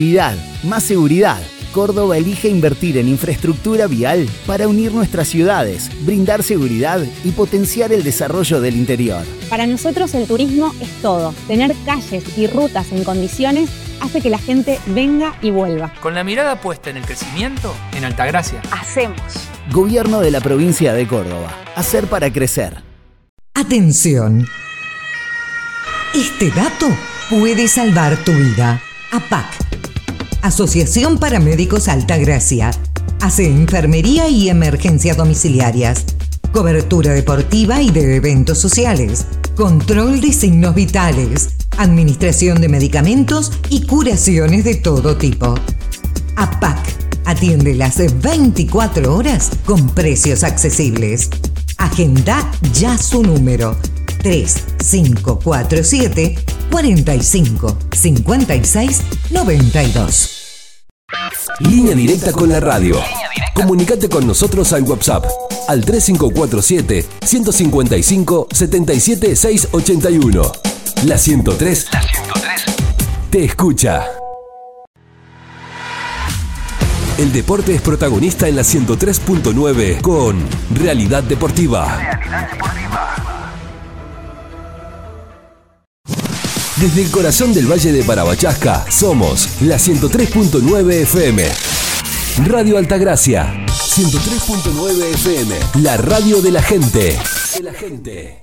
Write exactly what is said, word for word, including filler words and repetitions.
Más seguridad. Córdoba elige invertir en infraestructura vial para unir nuestras ciudades, brindar seguridad y potenciar el desarrollo del interior. Para nosotros el turismo es todo. Tener calles y rutas en condiciones hace que la gente venga y vuelva. Con la mirada puesta en el crecimiento, en Altagracia Hacemos. Gobierno de la provincia de Córdoba. Hacer para crecer. Atención. Este dato puede salvar tu vida. A P A C, Asociación Paramédicos Altagracia, hace enfermería y emergencias domiciliarias, cobertura deportiva y de eventos sociales, control de signos vitales, administración de medicamentos y curaciones de todo tipo. A P A C atiende las veinticuatro horas con precios accesibles. Agenda ya su número tres cinco cuatro siete, cuatro cinco, cinco seis, nueve dos. Línea directa con la radio. Comunicate con nosotros al WhatsApp al tres cinco cuatro siete, uno cinco cinco, siete siete seis ocho uno. La ciento tres, la ciento tres te escucha. El deporte es protagonista en la ciento tres punto nueve con Realidad Deportiva. Realidad Deportiva. Desde el corazón del Valle de Parabachasca, somos la ciento tres punto nueve F M. Radio Altagracia, ciento tres punto nueve F M. La radio de la gente. De la gente.